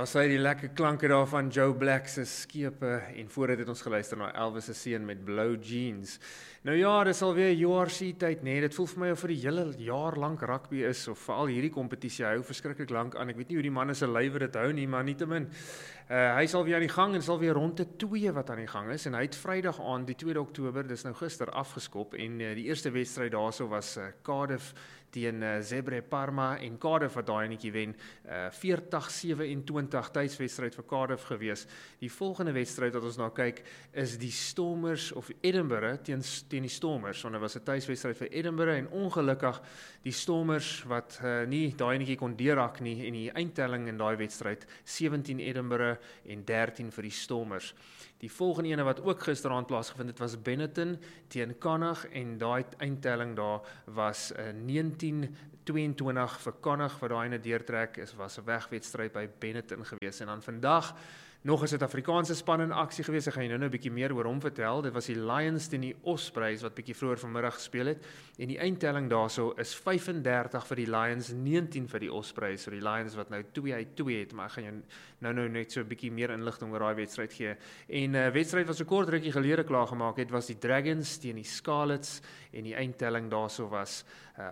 As hy die lekker klanke daar van Joe Black se skepe en voor dit het ons geluister na Elvis se seun met Blue Jeans. Nou ja, dis alweer URC tyd, nee, dit voel vir my of vir die hele jaar lank rugby is of veral hierdie kompetisie hou verskriklik lank aan. Ek weet nie hoe die manne se lywe dit hou nie, maar nietemin. Hy sal weer aan die gang en sal weer ronde 2 wat aan die gang is en hy het Vrydag aan die 2 Oktober, dis nou gister afgeskop en die eerste wedstryd daarso was Cardiff teen Zebre Parma en Cardiff wat daai netjie wen 40-27 tuiswedstryd vir Cardiff gewees. Die volgende wedstryd wat ons na kyk is die Stormers of Edinburgh teen die Stormers, want dit was 'n tuiswedstryd vir Edinburgh en ongelukkig die Stormers wat nie daai netjie kon deurhak nie en die eindtelling in daai wedstryd 17 Edinburgh en 13 vir die Stormers. Die volgende ene wat ook gisteraand plaasgevind het was Benetton teen Connacht en daai eindtelling daar was 19-22 vir Connacht wat daai ene deurtrek is, was 'n wegwedstryd by Benetton gewees en dan vandag nog 'n Suid-Afrikaanse span in aksie gewees. Ek gaan jou nou 'n bietjie meer oor hom vertel. Dit was die Lions teen die Ospreys wat bietjie vroeër vanmiddag gespeel het en die eindtelling daarso is 35 vir die Lions, 19 vir die Ospreys. So die Lions wat nou 2-2 het, maar ek gaan jou nou net so 'n bietjie meer inligting oor daai wedstryd gee. En wedstryd wat so kort rukkie gelede klaar gemaak het, was die Dragons teen die Scarlets en die eindtelling daarso was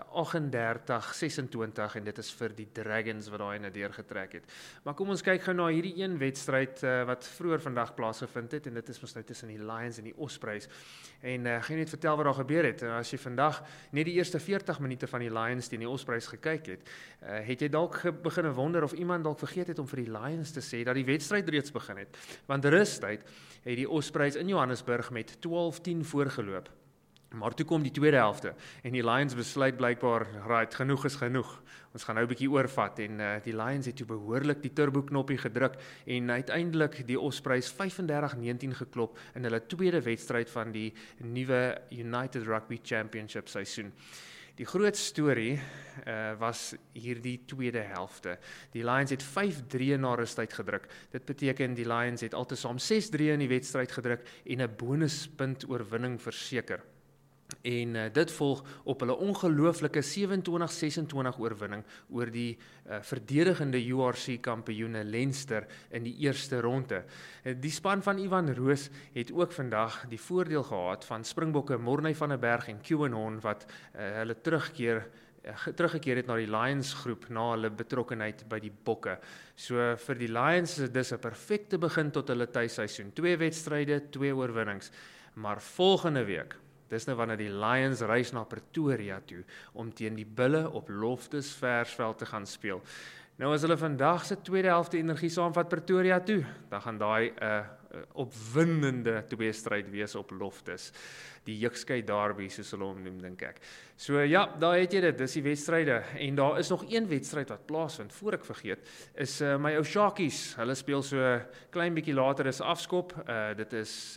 38-26 en dit is vir die Dragons wat daai ene deurgetrek het. Maar kom ons kyk gou na hierdie een wedstryd wat vroeër vandag plaasgevind het en dit is mos nou tussen die Lions en die Ospreys. En gaan net vertel wat daar gebeur het. As jy vandag net die eerste 40 minute van die Lions teen die Ospreys gekyk het, het jy dalk begin wonder of iemand dalk vergeet het om vir die Lions te sê dat die wedstryd reeds begin het. Want rustyd het die Ospreys in Johannesburg met 12-10 voorgeloop. Maar toe kom die tweede helfte en die Lions besluit blykbaar, right, genoeg is genoeg. Ons gaan nou 'n bietjie oorvat en die Lions het toe behoorlik die turbo knoppie gedruk en uiteindelik die Ospreys 35-19 geklop in hulle tweede wedstryd van die nuwe United Rugby Championship seisoen. Die groot storie was hierdie tweede helfte. Die Lions het 5-3 na rustyd gedruk. Dit beteken die Lions het altesaam 6-3 in die wedstryd gedruk en 'n bonuspunt oorwinning verseker. En dit volg op hulle ongelooflike 27-26 oorwinning oor die verdedigende URC kampioene Leinster in die eerste ronde. Die span van Ivan Roos het ook vandag die voordeel gehad van Springbokke Morney van der Berg en Kewan Horn wat hulle teruggekeer het na die Lions groep na hulle betrokkenheid by die Bokke. So vir die Lions is dit 'n perfekte begin tot hulle tuisseisoen. 2 wedstryde, 2 oorwinnings. Maar volgende week, dis nou wanneer die Lions reis na Pretoria toe om teen die Bulle op Loftus Versveld te gaan speel. Nou as hulle vandag se tweede helfte energie saamvat Pretoria toe, dan gaan daai opwindende tweestryd wees op Loftus. Die Jukskei Derby soos hulle hom noem, dink ek. So ja, daar het jy dit, dis die wedstryde en daar is nog een wedstryd wat plaasvind, voor ek vergeet, is my ou Sharkies. Hulle speel so klein bietjie later is afskop. Dit is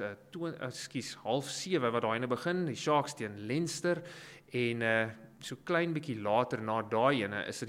6:30 wat daai ene begin, die Sharks teen Leinster en so klein bietjie later na daai ene is dit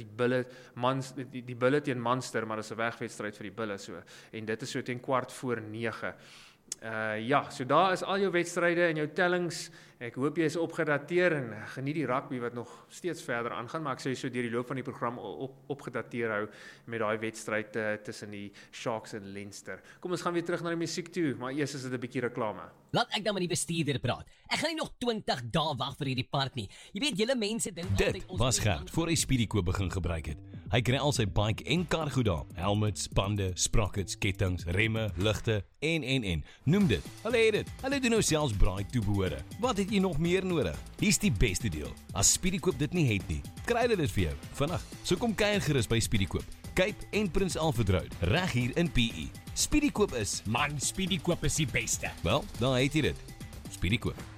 die Bulle teen Munster, maar dis 'n wegwedstryd vir die Bulle so. En dit is so teen 8:45. Ja, so daar is al jou wedstryde en jou tellings. Ek hoop jy is opgedateer en geniet die rugby wat nog steeds verder aangaan, maar ek sê so deur die loop van die program opgedateer hou met daai wedstryd tussen die Sharks en Leinster. Kom ons gaan weer terug na die musiek toe, maar eers is dit 'n bietjie reklame. Laat ek dan met die bestuurder praat. Ek gaan nie nog 20 dae wag vir hierdie part nie. Jy weet, julle mense dink Dit was Gert voor hy Speedykoop begin gebruik het. Hy kry al sy bike en kar goed daar. Helmets, bande, sprockets, kettinge, remme, ligte en. Noem dit. Hulle het dit. Hulle doen nou selfs braai toebehore. Wat het jy nog meer nodig? Hier's die beste deel. As Speedykoop dit nie het nie, kry hulle dit vir jou vinnig. So kom kuier gerus by Speedykoop. Cape en Prins Alfred Road, reg hier in PE. Speedykoop is, Man, Speedykoop is die beste. wel, daar het jy dit. Speedykoop.